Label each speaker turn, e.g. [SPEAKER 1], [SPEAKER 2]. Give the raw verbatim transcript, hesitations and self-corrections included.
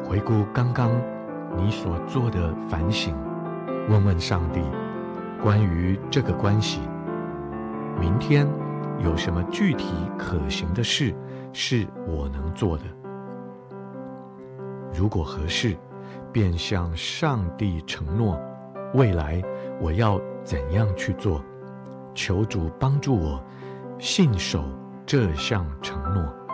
[SPEAKER 1] 回顾刚刚你所做的反省，问问上帝关于这个关系，明天有什么具体可行的事是我能做的？如果合适，便向上帝承诺，未来我要怎样去做，求主帮助我信守这项承诺。